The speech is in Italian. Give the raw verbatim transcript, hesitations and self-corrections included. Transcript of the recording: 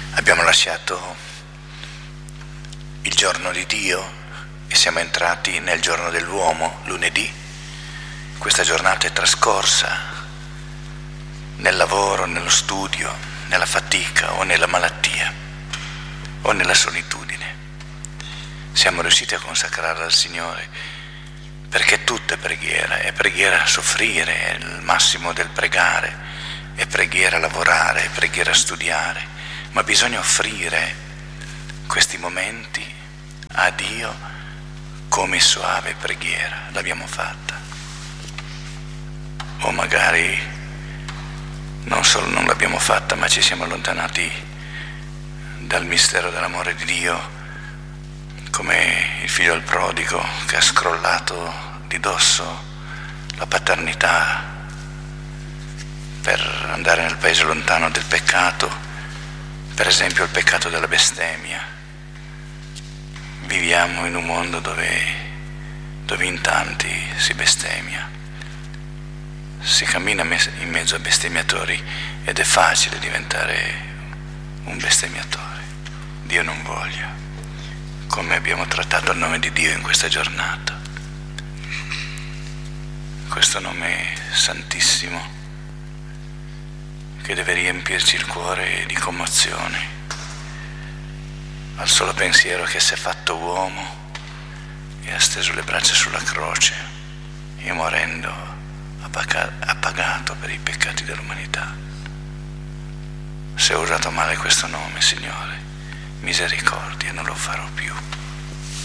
Abbiamo lasciato il giorno di Dio e siamo entrati nel giorno dell'uomo, lunedì. Questa giornata è trascorsa nel lavoro, nello studio, nella fatica o nella malattia o nella solitudine. Siamo riusciti a consacrarla al Signore, perché tutto è preghiera, è preghiera a soffrire, è il massimo del pregare, è preghiera a lavorare, è preghiera a studiare, ma bisogna offrire questi momenti a Dio come soave preghiera. L'abbiamo fatta. O magari non solo non l'abbiamo fatta, ma ci siamo allontanati dal mistero dell'amore di Dio, come il figlio del prodigo che ha scrollato di dosso la paternità per andare nel paese lontano del peccato, per esempio il peccato della bestemmia. Viviamo in un mondo dove, dove in tanti si bestemmia, si cammina in mezzo a bestemmiatori ed è facile diventare un bestemmiatore. Dio non voglia. Come abbiamo trattato il nome di Dio in questa giornata, questo nome santissimo che deve riempirci il cuore di commozione al solo pensiero che si è fatto uomo e ha steso le braccia sulla croce e morendo ha pagato per i peccati dell'umanità. Se ho usato male questo nome, Signore, misericordia, non lo farò più.